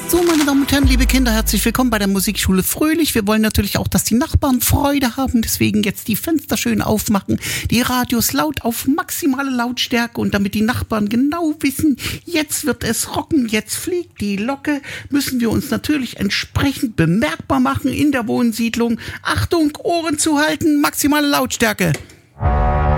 So, meine Damen und Herren, liebe Kinder, herzlich willkommen bei der Musikschule Fröhlich. Wir wollen natürlich auch, dass die Nachbarn Freude haben, deswegen jetzt die Fenster schön aufmachen, die Radios laut auf maximale Lautstärke und damit die Nachbarn genau wissen, jetzt wird es rocken, jetzt fliegt die Locke, müssen wir uns natürlich entsprechend bemerkbar machen in der Wohnsiedlung. Achtung, Ohren zuhalten, maximale Lautstärke.